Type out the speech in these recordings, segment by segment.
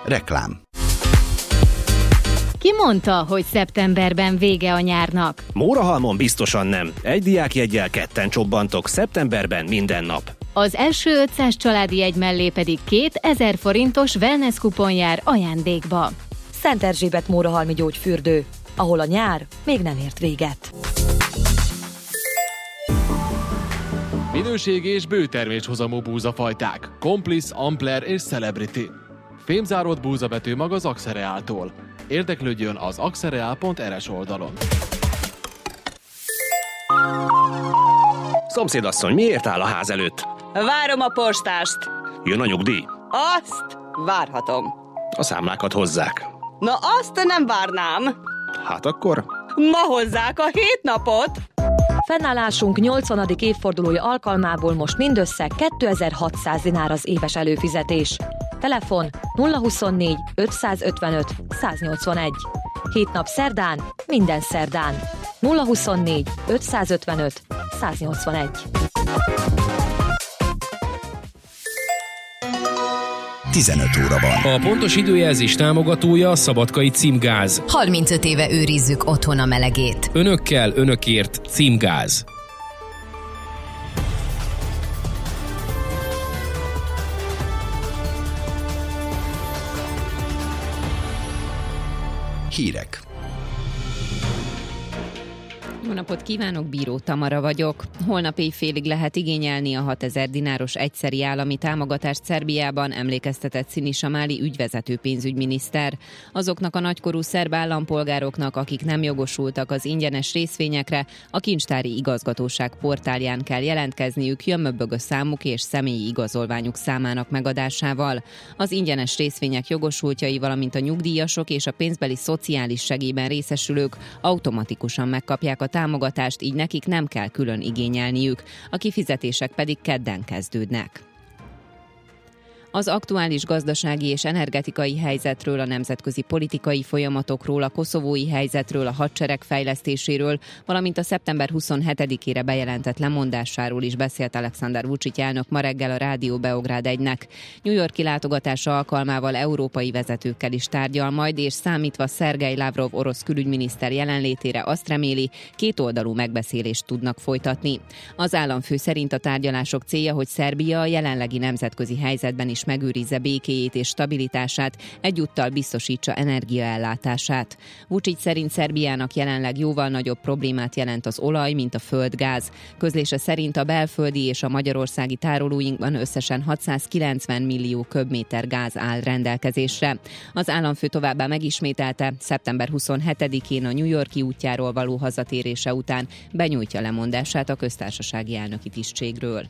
Reklám. Ki mondta, hogy szeptemberben vége a nyárnak? Mórahalmon biztosan nem. Egy diákjeggyel ketten csobbantok szeptemberben minden nap. Az első 500 családi jegy mellé pedig 2000 forintos wellness kupon jár ajándékba. Szent Erzsébet Mórahalmi gyógyfürdő, ahol a nyár még nem ért véget. Minőségi és bőterméshozamú búzafajták. Complice, Ampler és Celebrity. Fémzáródott búzabetű mag az Axereáltól. Érdeklődjön az axereal.rs oldalon. Szomszédasszony, miért áll a ház előtt? Várom a postást. Jön a nyugdíj? Azt várhatom. A számlákat hozzák. Na azt nem várnám. Hát akkor? Ma hozzák a 7 napot. Fennállásunk 80. évfordulója alkalmából most mindössze 2600 dinár az éves előfizetés. Telefon 024 555 181. 7 nap szerdán, minden szerdán. 024 555 181. Óra van. A pontos időjelzés támogatója a Szabadkai Címgáz. 35 éve őrizzük otthon a melegét. Önökkel, önökért Címgáz. Hírek. Jó napot kívánok, Bíró Tamara vagyok. Holnap éjfélig lehet igényelni a 6000 dináros egyszeri állami támogatást Szerbiában, emlékeztetett Sinisa Mali ügyvezető pénzügyminiszter. Azoknak a nagykorú szerb állampolgároknak, akik nem jogosultak az ingyenes részvényekre, a kincstári igazgatóság portálján kell jelentkezniük jömmöbögő számuk és személyi igazolványuk számának megadásával. Az ingyenes részvények jogosultjai, valamint a nyugdíjasok és a pénzbeli szociális segélyben részesülők automatikusan megkapják a támogatást, így nekik nem kell külön igényelniük, a kifizetések pedig kedden kezdődnek. Az aktuális gazdasági és energetikai helyzetről, a nemzetközi politikai folyamatokról, a koszovói helyzetről, a hadsereg fejlesztéséről, valamint a szeptember 27-ére bejelentett lemondásáról is beszélt Alexander Vučić elnök ma reggel a Rádió Beográd 1-nek. New York-i látogatása alkalmával európai vezetőkkel is tárgyal majd, és számítva Szergej Lavrov orosz külügyminiszter jelenlétére azt reméli, kétoldalú megbeszélést tudnak folytatni. Az államfő szerint a tárgyalások célja, hogy Szerbia a jelenlegi nemzetközi helyzetben is megőrizze békéjét és stabilitását, egyúttal biztosítsa energiaellátását. Vučić szerint Szerbiának jelenleg jóval nagyobb problémát jelent az olaj, mint a földgáz. Közlése szerint a belföldi és a magyarországi tárolóinkban összesen 690 millió köbméter gáz áll rendelkezésre. Az államfő továbbá megismételte, szeptember 27-én a New York-i útjáról való hazatérése után benyújtja lemondását a köztársasági elnöki tisztségről.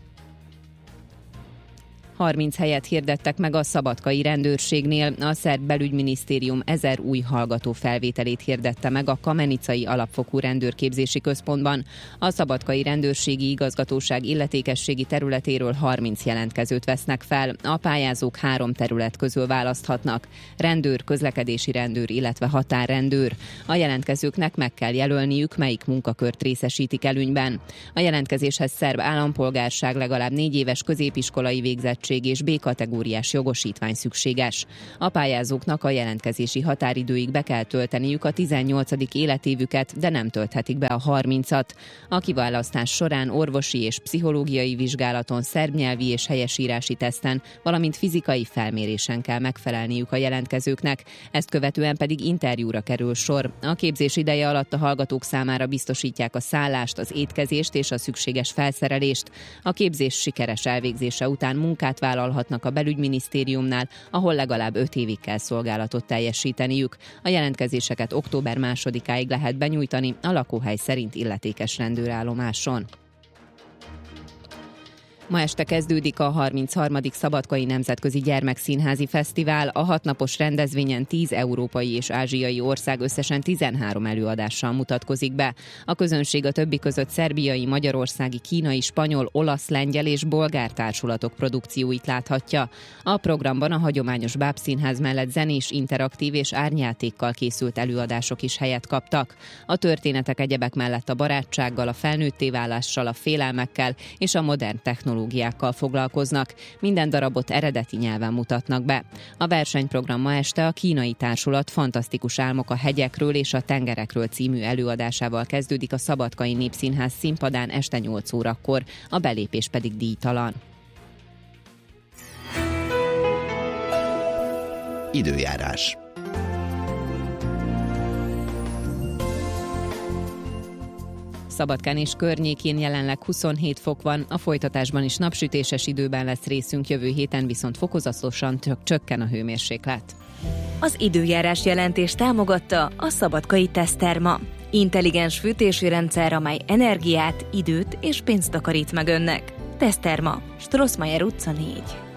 30 helyet hirdettek meg a szabadkai rendőrségnél. A szerb belügyminisztérium 1000 új hallgató felvételét hirdette meg a Kamenicai Alapfokú Rendőrképzési Központban. A szabadkai rendőrségi igazgatóság illetékességi területéről 30 jelentkezőt vesznek fel. A pályázók 3 terület közül választhatnak: rendőr, közlekedési rendőr, illetve határrendőr. A jelentkezőknek meg kell jelölniük, melyik munkakört részesítik előnyben. A jelentkezéshez szerb állampolgárság, legalább 4 éves középiskolai végzettség és B-kategóriás jogosítvány szükséges. A pályázóknak a jelentkezési határidőig be kell tölteniük a 18. életévüket, de nem tölthetik be a 30-at. A kiválasztás során orvosi és pszichológiai vizsgálaton, szerbnyelvi és helyesírási teszten, valamint fizikai felmérésen kell megfelelniük a jelentkezőknek, ezt követően pedig interjúra kerül sor. A képzés ideje alatt a hallgatók számára biztosítják a szállást, az étkezést és a szükséges felszerelést. A képzés sikeres elvégzése után munkát vállalhatnak a belügyminisztériumnál, ahol legalább 5 évig kell szolgálatot teljesíteniük. A jelentkezéseket október 2-áig lehet benyújtani a lakóhely szerint illetékes rendőrállomáson. Ma este kezdődik a 33. Szabadkai Nemzetközi Gyermekszínházi Fesztivál. A 6 napos rendezvényen 10 európai és ázsiai ország összesen 13 előadással mutatkozik be. A közönség a többi között szerbiai, magyarországi, kínai, spanyol, olasz, lengyel és bolgár társulatok produkcióit láthatja. A programban a hagyományos bábszínház mellett zenés, interaktív és árnyátékkal készült előadások is helyet kaptak. A történetek egyebek mellett a barátsággal, a felnőtté válással, a félelmekkel és a modern technológiával technológiákkal foglalkoznak. Minden darabot eredeti nyelven mutatnak be. A versenyprogram ma este a kínai társulat Fantasztikus álmok a hegyekről és a tengerekről című előadásával kezdődik a Szabadkai Népszínház színpadán este 8 órakor, a belépés pedig díjtalan. Időjárás. Szabadkán és környékén jelenleg 27 fok van, a folytatásban is napsütéses időben lesz részünk, jövő héten viszont fokozatosan csökken a hőmérséklet. Az időjárás jelentés támogatta a Szabadkai Teszterma. Intelligens fűtési rendszer, amely energiát, időt és pénzt takarít meg önnek. Teszterma, Strossmayer utca 4.